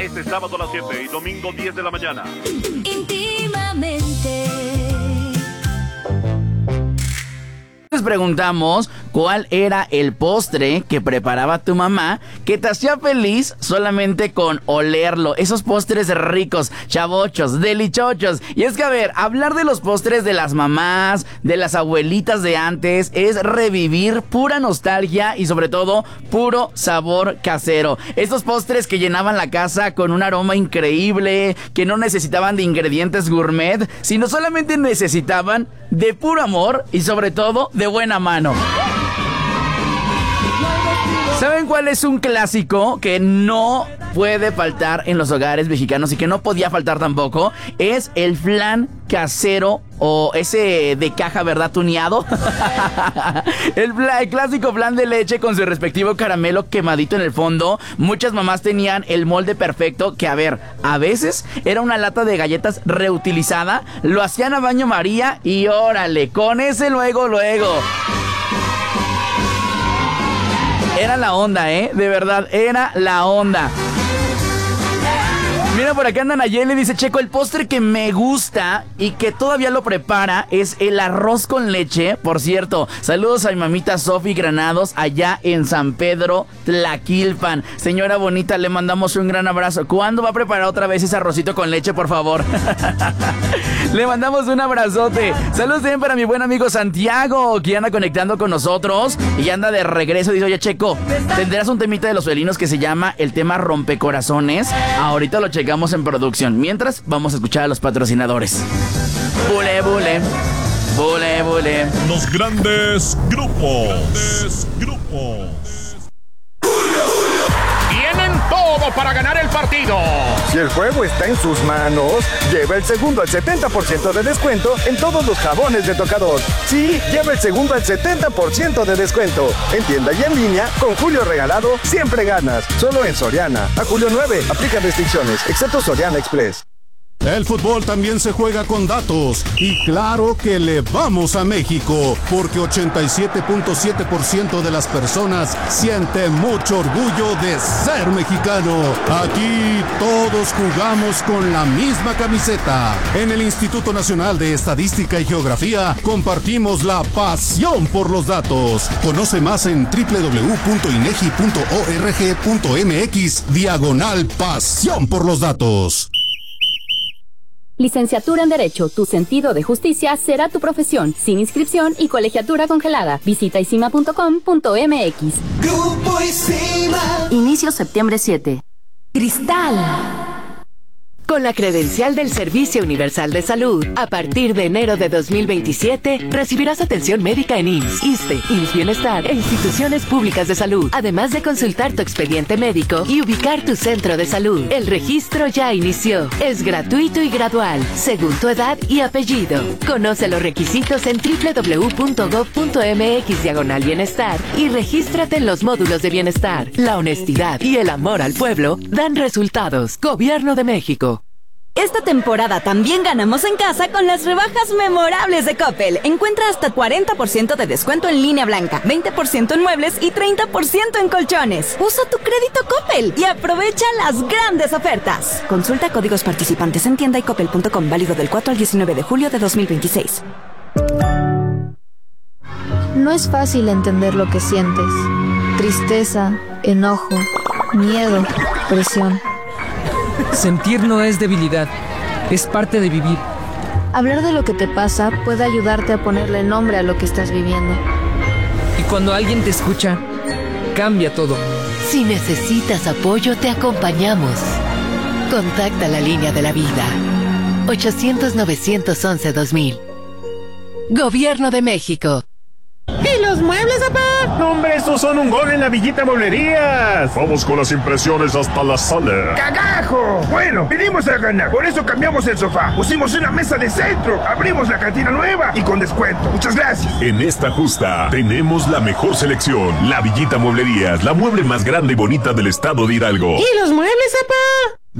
Este sábado a las 7 y domingo 10 de la mañana. Íntimamente. Les preguntamos cuál era el postre que preparaba tu mamá que te hacía feliz solamente con olerlo. Esos postres ricos, chavochos, delichochos. Y es que, a ver, hablar de los postres de las mamás, de las abuelitas de antes, es revivir pura nostalgia y sobre todo puro sabor casero. Estos postres que llenaban la casa con un aroma increíble, que no necesitaban de ingredientes gourmet, sino solamente necesitaban de puro amor y sobre todo de buena mano. ¿Saben cuál es un clásico que no puede faltar en los hogares mexicanos y que no podía faltar tampoco? Es el flan casero o ese de caja, ¿verdad? Tuneado. El clásico flan de leche con su respectivo caramelo quemadito en el fondo. Muchas mamás tenían el molde perfecto que, a ver, a veces era una lata de galletas reutilizada. Lo hacían a baño María y órale, con ese luego. Era la onda, de verdad, era la onda. Mira, por acá anda Nayeli, dice: Checo, el postre que me gusta y que todavía lo prepara es el arroz con leche. Por cierto, saludos a mi mamita Sofi Granados allá en San Pedro, Tlaquilpan. Señora bonita, le mandamos un gran abrazo. ¿Cuándo va a preparar otra vez ese arrocito con leche, por favor? Le mandamos un abrazote. Saludos también para mi buen amigo Santiago, que anda conectando con nosotros y anda de regreso. Dice: oye, Checo, ¿tendrás un temita de los felinos que se llama el tema rompecorazones? Ahorita lo checamos en producción. Mientras, vamos a escuchar a los patrocinadores. Bule, bule. Bule, bule. Los grandes grupos. Tienen todo para ganar el partido. Si el juego está en sus manos, lleva el segundo al 70% de descuento en todos los jabones de tocador. Sí, lleva el segundo al 70% de descuento. En tienda y en línea, con Julio regalado, siempre ganas. Solo en Soriana. A julio 9, aplica restricciones, excepto Soriana Express. El fútbol también se juega con datos y claro que le vamos a México porque 87.7% de las personas siente mucho orgullo de ser mexicano. Aquí todos jugamos con la misma camiseta. En el Instituto Nacional de Estadística y Geografía compartimos la pasión por los datos. Conoce más en www.inegi.org.mx/pasión por los datos. Licenciatura en Derecho, tu sentido de justicia será tu profesión, sin inscripción y colegiatura congelada. Visita isima.com.mx. Grupo Isima. Inicio septiembre 7. Cristal. Con la credencial del Servicio Universal de Salud, a partir de enero de 2027, recibirás atención médica en IMSS, ISSSTE, IMSS Bienestar e instituciones públicas de salud, además de consultar tu expediente médico y ubicar tu centro de salud. El registro ya inició. Es gratuito y gradual, según tu edad y apellido. Conoce los requisitos en www.gov.mx/bienestar y regístrate en los módulos de bienestar. La honestidad y el amor al pueblo dan resultados. Gobierno de México. Esta temporada también ganamos en casa con las rebajas memorables de Coppel. Encuentra hasta 40% de descuento en línea blanca, 20% en muebles y 30% en colchones. Usa tu crédito Coppel y aprovecha las grandes ofertas. Consulta códigos participantes en tienda y coppel.com, válido del 4 al 19 de julio de 2026. No es fácil entender lo que sientes. Tristeza, enojo, miedo, presión. Sentir no es debilidad, es parte de vivir. Hablar de lo que te pasa puede ayudarte a ponerle nombre a lo que estás viviendo. Y cuando alguien te escucha, cambia todo. Si necesitas apoyo, te acompañamos. Contacta la línea de la vida. 800-911-2000. Gobierno de México. ¿Y los muebles, papá? No, hombre, estos son un gol en la Villita Mueblerías. Vamos con las impresiones hasta la sala. ¡Cagajo! Bueno, vinimos a ganar. Por eso cambiamos el sofá. Pusimos una mesa de centro. Abrimos la cantina nueva y con descuento. Muchas gracias. En esta justa tenemos la mejor selección. La Villita Mueblerías, la mueble más grande y bonita del estado de Hidalgo. ¿Y los muebles, papá?